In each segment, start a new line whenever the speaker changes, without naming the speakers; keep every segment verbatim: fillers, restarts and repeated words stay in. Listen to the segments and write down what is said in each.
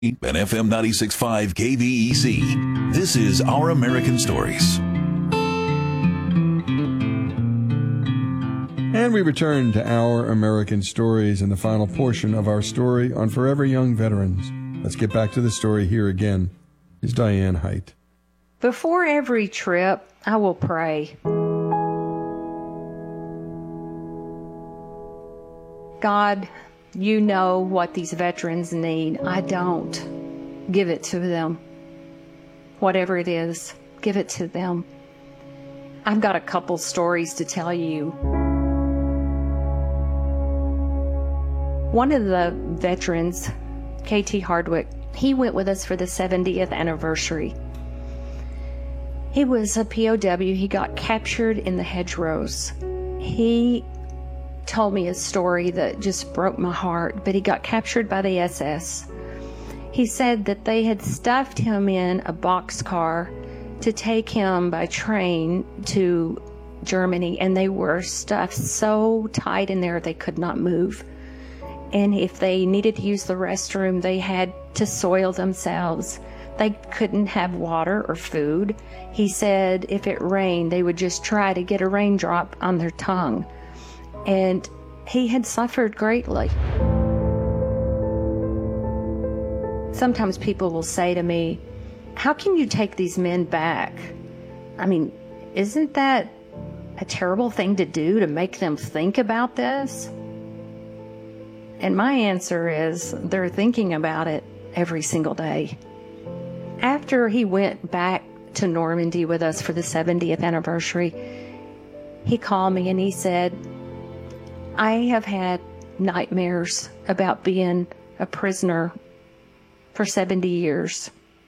and F M ninety-six point five K V E C. This is Our American Stories.
And we return to Our American Stories in the final portion of our story on Forever Young Veterans. Let's get back to the story. Here again is Diane Height.
Before every trip, I will pray. God, you know what these veterans need. I don't. Give it to them. Whatever it is, give it to them. I've got a couple stories to tell you. One of the veterans, K T Hardwick, he went with us for the seventieth anniversary. He was a P O W. He got captured in the hedgerows. He told me a story that just broke my heart, but he got captured by the S S. He said that they had stuffed him in a boxcar to take him by train to Germany, and they were stuffed so tight in there they could not move. And if they needed to use the restroom, they had to soil themselves. They couldn't have water or food. He said if it rained, they would just try to get a raindrop on their tongue. And he had suffered greatly. Sometimes people will say to me, how can you take these men back? I mean, isn't that a terrible thing to do, to make them think about this? And my answer is, they're thinking about it every single day. After he went back to Normandy with us for the seventieth anniversary, he called me and he said, I have had nightmares about being a prisoner for seventy years.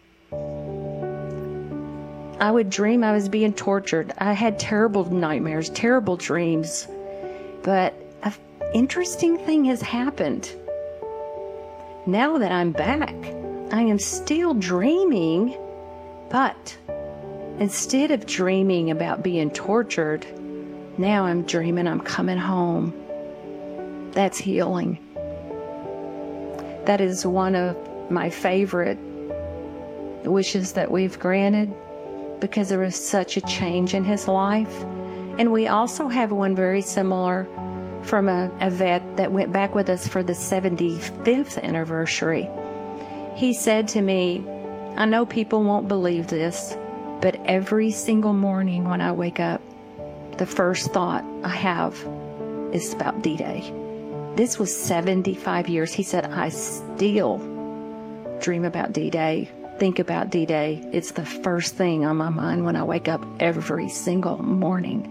I would dream I was being tortured. I had terrible nightmares, terrible dreams. But an interesting thing has happened. Now that I'm back, I am still dreaming, but instead of dreaming about being tortured, now I'm dreaming I'm coming home. That's healing. That is one of my favorite wishes that we've granted, because there was such a change in his life. And we also have one very similar from a, a vet that went back with us for the seventy-fifth anniversary. He said to me, I know people won't believe this, but every single morning when I wake up, the first thought I have is about D-Day. This was seventy-five years. He said, I still dream about D-Day, think about D-Day. It's the first thing on my mind when I wake up every single morning.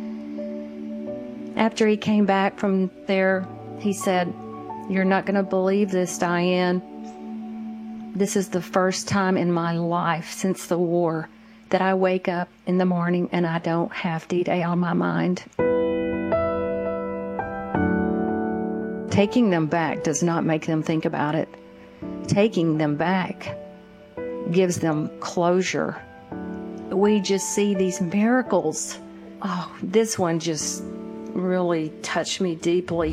After he came back from there, he said, you're not going to believe this, Diane. This is the first time in my life since the war that I wake up in the morning and I don't have D-Day on my mind. Taking them back does not make them think about it. Taking them back gives them closure. We just see these miracles. Oh, this one just really touched me deeply.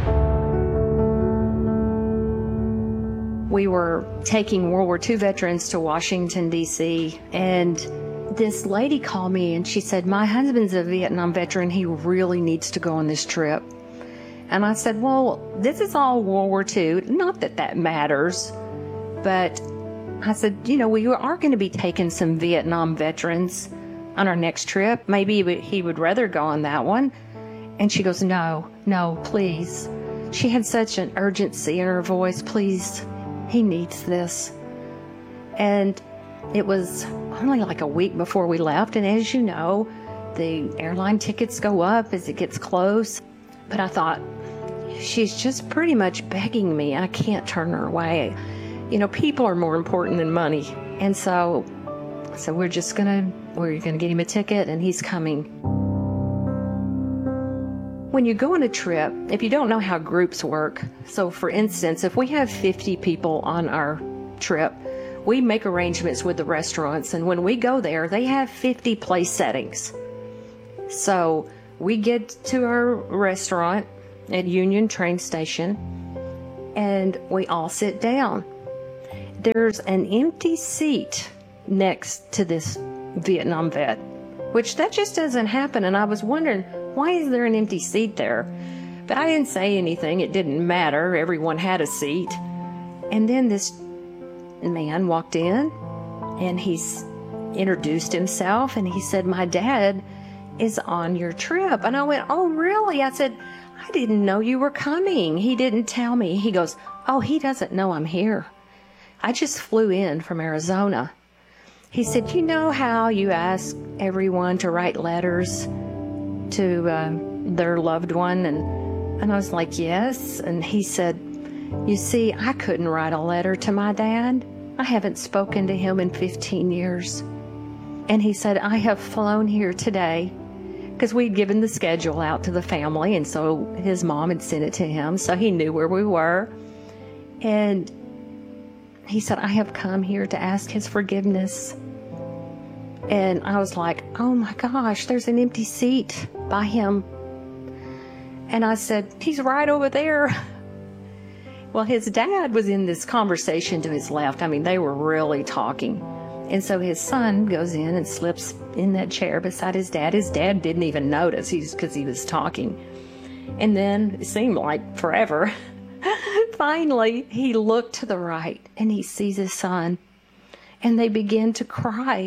We were taking World War Two veterans to Washington, D C, and this lady called me and she said, my husband's a Vietnam veteran. He really needs to go on this trip. And I said, well, this is all World War Two. Not that that matters, but I said, you know, we are going to be taking some Vietnam veterans on our next trip. Maybe he would rather go on that one. And she goes, no, no, please. She had such an urgency in her voice. Please, he needs this. And it was only like a week before we left. And as you know, the airline tickets go up as it gets close. But I thought, she's just pretty much begging me. I can't turn her away. You know, people are more important than money. And so, so we're just gonna, we're gonna get him a ticket and he's coming. When you go on a trip, if you don't know how groups work, so for instance, if we have fifty people on our trip, we make arrangements with the restaurants, and when we go there, they have fifty place settings. So we get to our restaurant at Union train station, and we all sit down. there's an empty seat next to this Vietnam vet, which that just doesn't happen. And I was wondering, why is there an empty seat there? But I didn't say anything. It didn't matter. Everyone had a seat. And then this man walked in, and he's introduced himself, and he said, my dad is on your trip. And I went, oh, really? I said, I didn't know you were coming. He didn't tell me. He goes, oh, he doesn't know I'm here. I just flew in from Arizona. He said, you know how you ask everyone to write letters to uh, their loved one? And, and I was like, yes. And he said, you see, I couldn't write a letter to my dad. I haven't spoken to him in fifteen years. And he said, I have flown here today, because we'd given the schedule out to the family, and so his mom had sent it to him, so he knew where we were. And he said, I have come here to ask his forgiveness. And I was like, oh my gosh, there's an empty seat by him. And I said, he's right over there. Well, his dad was in this conversation to his left. I mean, they were really talking. And so his son goes in and slips in that chair beside his dad. His dad didn't even notice, he's because he was talking. And then it seemed like forever. Finally, he looked to the right and he sees his son, and they begin to cry.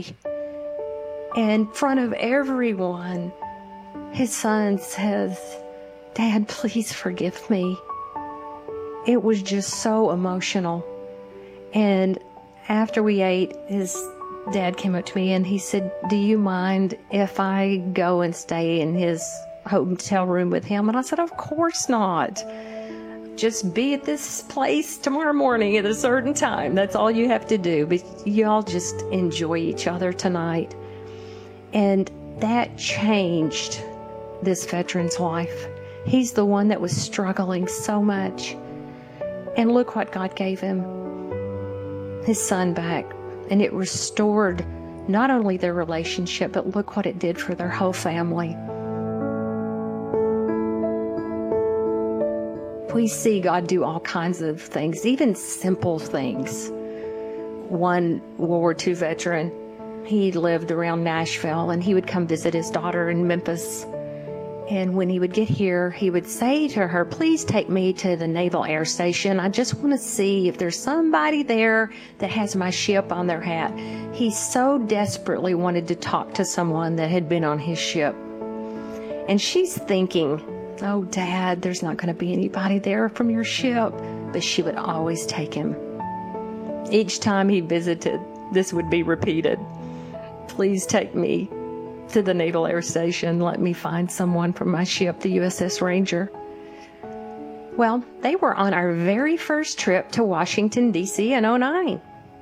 In front of everyone, his son says, Dad, please forgive me. It was just so emotional. And after we ate, his dad came up to me and he said, do you mind if I go and stay in his hotel room with him? And I said, of course not. Just be at this place tomorrow morning at a certain time. That's all you have to do. But y'all just enjoy each other tonight. And that changed this veteran's life. He's the one that was struggling so much. And look what God gave him. His son back. And it restored not only their relationship, but look what it did for their whole family. We see God do all kinds of things, even simple things. One World War Two veteran, he lived around Nashville, and he would come visit his daughter in Memphis. And when he would get here, he would say to her, please take me to the Naval Air Station. I just want to see if there's somebody there that has my ship on their hat. He so desperately wanted to talk to someone that had been on his ship. And she's thinking, oh, Dad, there's not going to be anybody there from your ship. But she would always take him. Each time he visited, this would be repeated. Please take me to the Naval Air Station. Let me find someone from my ship, the U S S Ranger. Well, they were on our very first trip to Washington, D C in oh nine.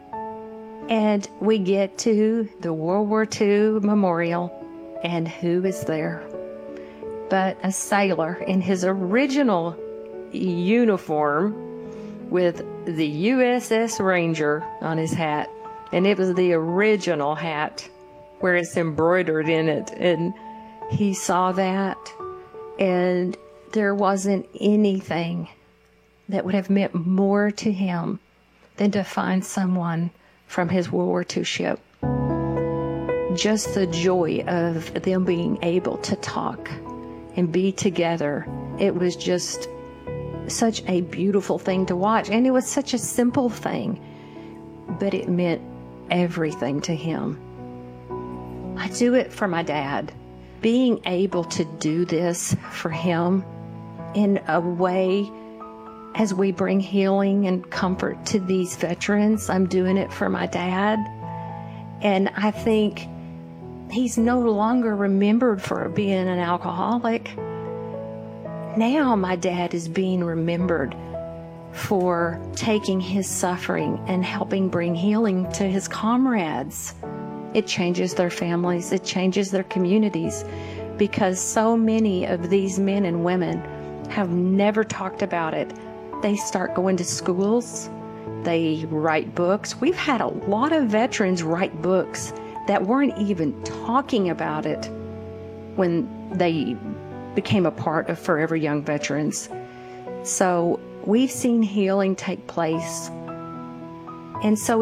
And we get to the World War Two Memorial, and who is there but a sailor in his original uniform with the U S S Ranger on his hat. And it was the original hat where it's embroidered in it. And he saw that, and there wasn't anything that would have meant more to him than to find someone from his World War Two ship. Just the joy of them being able to talk and be together. It was just such a beautiful thing to watch. And it was such a simple thing, but it meant everything to him. I do it for my dad. Being able to do this for him in a way as we bring healing and comfort to these veterans, I'm doing it for my dad. And I think he's no longer remembered for being an alcoholic. Now my dad is being remembered for taking his suffering and helping bring healing to his comrades. It changes their families, it changes their communities, because so many of these men and women have never talked about it. They start going to schools, they write books. We've had a lot of veterans write books that weren't even talking about it when they became a part of Forever Young Veterans. So we've seen healing take place And so